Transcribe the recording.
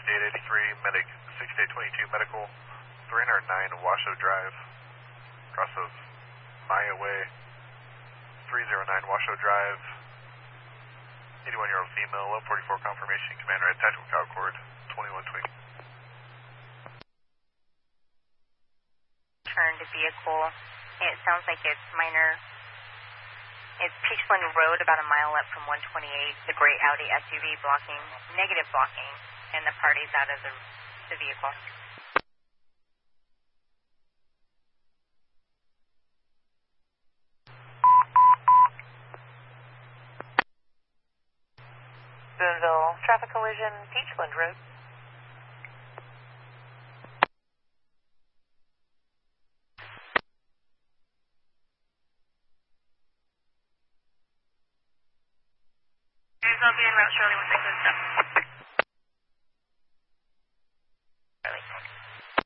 6883, medic 6822, medical 309 Washoe Drive, cross of Maya Way, 309 Washoe Drive, 81-year-old female, low 44 confirmation, command red, tactical cow cord, 21 twig. Turn to vehicle. It sounds like it's minor. It's Peachland Road, about a mile up from 128. The gray Audi SUV blocking, negative blocking, and the party's out of the vehicle. Boonville, traffic collision, Peachland Road. I'll be en route shortly once I close up.